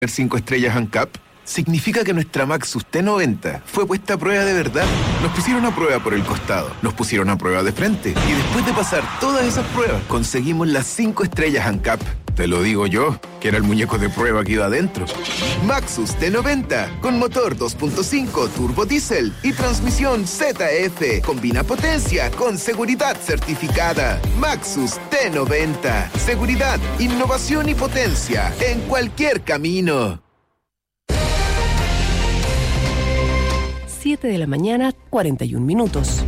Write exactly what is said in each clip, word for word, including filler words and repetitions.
cinco estrellas ANCAP significa que nuestra Maxus T noventa fue puesta a prueba de verdad. Nos pusieron a prueba por el costado, nos pusieron a prueba de frente y después de pasar todas esas pruebas conseguimos las cinco estrellas ANCAP. Te lo digo yo, que era el muñeco de prueba que iba adentro. Maxus T noventa, con motor dos punto cinco turbo diésel y transmisión Z F. Combina potencia con seguridad certificada. Maxus T noventa. Seguridad, innovación y potencia en cualquier camino. siete de la mañana, cuarenta y un minutos.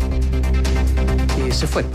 Eh, se fue.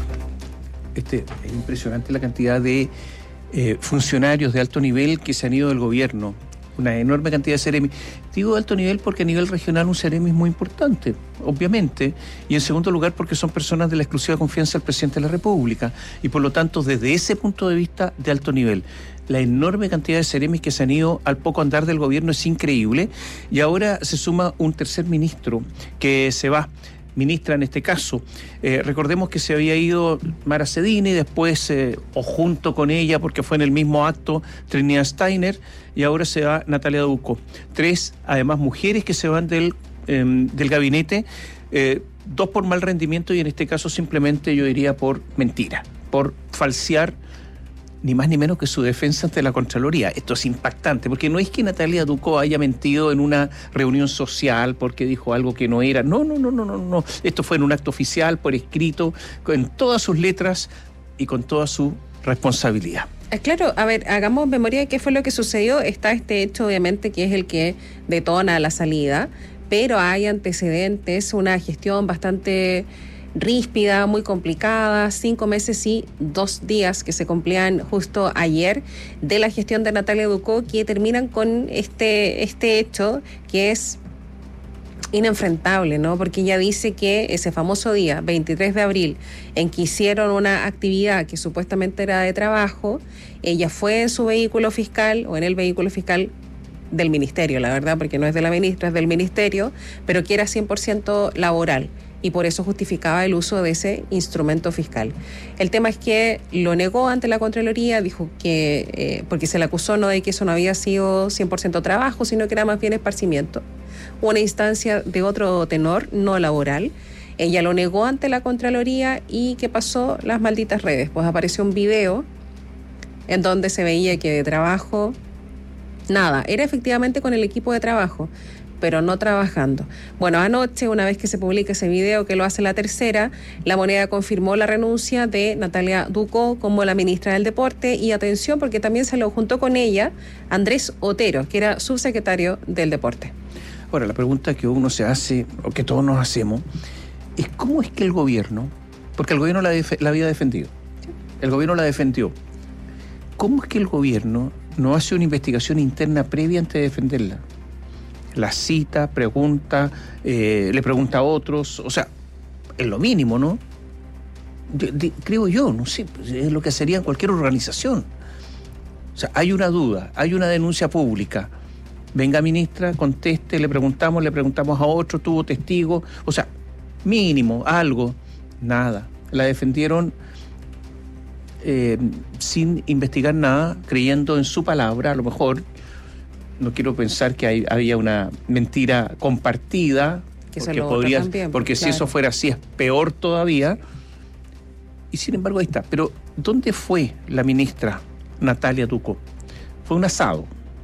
Este, es impresionante la cantidad de eh, funcionarios de alto nivel que se han ido del gobierno. Una enorme cantidad de Ceremi. Digo de alto nivel porque a nivel regional un Ceremi es muy importante, obviamente. Y en segundo lugar porque son personas de la exclusiva confianza del presidente de la República. Y por lo tanto, desde ese punto de vista, de alto nivel. La enorme cantidad de Ceremis que se han ido al poco andar del gobierno es increíble. Y ahora se suma un tercer ministro que se va, ministra en este caso. Eh, recordemos que se había ido Mara Cedini, después, eh, o junto con ella, porque fue en el mismo acto, Trinidad Steiner, y ahora se va Natalia Ducó. Tres, además, mujeres que se van del, eh, del gabinete, eh, dos por mal rendimiento y en este caso simplemente yo diría por mentira, por falsear ni más ni menos que su defensa ante la Contraloría. Esto es impactante, porque no es que Natalia Ducó haya mentido en una reunión social porque dijo algo que no era. No, no, no, no, no, no. Esto fue en un acto oficial, por escrito, con todas sus letras y con toda su responsabilidad. Claro, a ver, hagamos memoria de qué fue lo que sucedió. Está este hecho, obviamente, que es el que detona la salida, pero hay antecedentes, una gestión bastante ríspida, muy complicada, cinco meses y dos días que se cumplían justo ayer de la gestión de Natalia Ducó, que terminan con este, este hecho que es inenfrentable, ¿no? Porque ella dice que ese famoso día, veintitrés de abril, en que hicieron una actividad que supuestamente era de trabajo, ella fue en su vehículo fiscal o en el vehículo fiscal del ministerio, la verdad, porque no es de la ministra, es del ministerio, pero que era cien por ciento laboral. Y por eso justificaba el uso de ese instrumento fiscal. El tema es que lo negó ante la Contraloría, dijo que, eh, porque se le acusó no de que eso no había sido cien por ciento trabajo, sino que era más bien esparcimiento. Una instancia de otro tenor, no laboral. Ella lo negó ante la Contraloría y ¿qué pasó? Las malditas redes. Pues apareció un video en donde se veía que de trabajo, nada, era efectivamente con el equipo de trabajo, pero no trabajando. Bueno, anoche, una vez que se publica ese video, que lo hace La Tercera, La Moneda confirmó la renuncia de Natalia Ducó como la ministra del Deporte, y atención, porque también se lo juntó con ella Andrés Otero, que era subsecretario del Deporte. Ahora, la pregunta que uno se hace, o que todos nos hacemos, es cómo es que el gobierno, porque el gobierno la, def- la había defendido, el gobierno la defendió, ¿cómo es que el gobierno no hace una investigación interna previa antes de defenderla? La cita, pregunta, eh, le pregunta a otros, o sea, es lo mínimo, ¿no? De, de, creo yo, no sé, pues es lo que sería en cualquier organización. O sea, hay una duda, hay una denuncia pública. Venga, ministra, conteste, le preguntamos, le preguntamos a otro, tuvo testigo, o sea, mínimo, algo, nada. La defendieron eh, sin investigar nada, creyendo en su palabra, a lo mejor. No quiero pensar que hay, había una mentira compartida, que porque, podría, también, porque claro. Si eso fuera así es peor todavía. Y sin embargo ahí está. Pero ¿dónde fue la ministra Natalia Ducó? Fue un asado.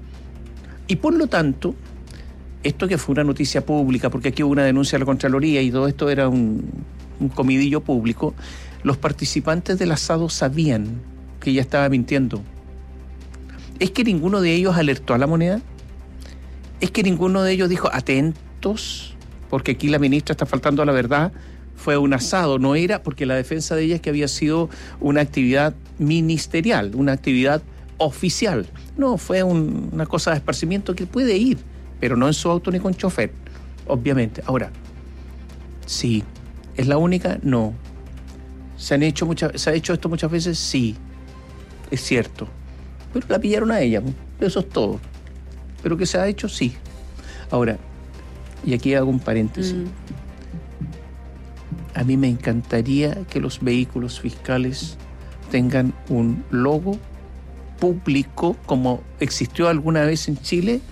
Y por lo tanto, esto que fue una noticia pública, porque aquí hubo una denuncia a la Contraloría y todo esto era un, un comidillo público, los participantes del asado sabían que ella estaba mintiendo. ¿Es que ninguno de ellos alertó a La Moneda? ¿Es que ninguno de ellos dijo, atentos, porque aquí la ministra está faltando a la verdad? Fue un asado, no era, porque la defensa de ella es que había sido una actividad ministerial, una actividad oficial. No, fue un, una cosa de esparcimiento que puede ir, pero no en su auto ni con chofer, obviamente. Ahora, sí, ¿es la única? No. ¿Se han hecho muchas, se ha hecho esto muchas veces? Sí, es cierto. Pero la pillaron a ella, eso es todo. Pero que se ha hecho, sí. Ahora, y aquí hago un paréntesis. Mm. A mí me encantaría que los vehículos fiscales tengan un logo público como existió alguna vez en Chile,